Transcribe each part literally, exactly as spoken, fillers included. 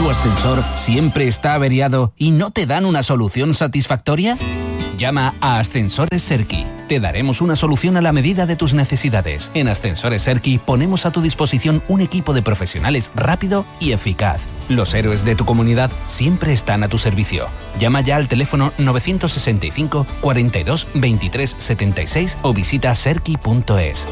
¿Tu ascensor siempre está averiado y no te dan una solución satisfactoria? Llama a Ascensores Serki. Te daremos una solución a la medida de tus necesidades. En Ascensores Serki ponemos a tu disposición un equipo de profesionales rápido y eficaz. Los héroes de tu comunidad siempre están a tu servicio. Llama ya al teléfono novecientos sesenta y cinco, cuarenta y dos, veintitrés, setenta y seis o visita serki punto es.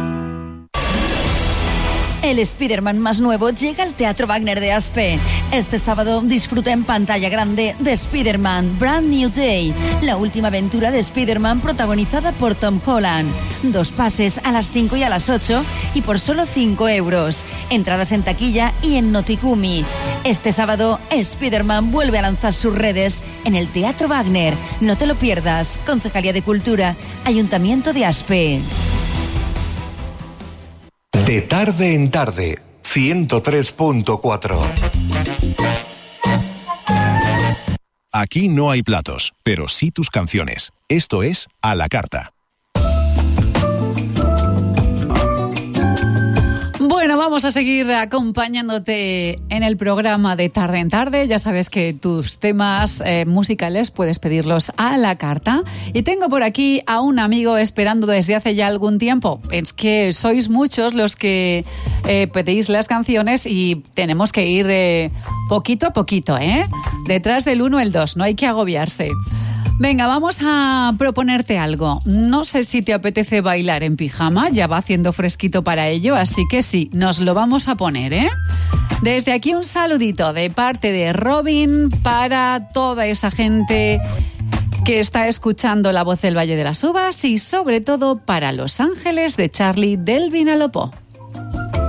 El Spider-Man más nuevo llega al Teatro Wagner de Aspe. Este sábado disfruta en pantalla grande de Spider-Man Brand New Day, la última aventura de Spider-Man protagonizada por Tom Holland. Dos pases a las cinco y a las ocho y por solo cinco euros. Entradas en taquilla y en Notikumi. Este sábado, Spider-Man vuelve a lanzar sus redes en el Teatro Wagner. No te lo pierdas. Concejalía de Cultura, Ayuntamiento de Aspe. De tarde en tarde, ciento tres punto cuatro. Aquí no hay platos, pero sí tus canciones. Esto es A la Carta. Bueno, vamos a seguir acompañándote en el programa de Tarde en Tarde. Ya sabes que tus temas eh, musicales puedes pedirlos a la carta. Y tengo por aquí a un amigo esperando desde hace ya algún tiempo. Es que sois muchos los que eh, pedís las canciones y tenemos que ir eh, poquito a poquito, ¿eh? Detrás del uno el dos, no hay que agobiarse. Venga, vamos a proponerte algo. No sé si te apetece bailar en pijama, ya va haciendo fresquito para ello, así que sí, nos lo vamos a poner, ¿eh? Desde aquí un saludito de parte de Robin para toda esa gente que está escuchando La Voz del Valle de las Uvas y sobre todo para Los Ángeles de Charlie del Vinalopó.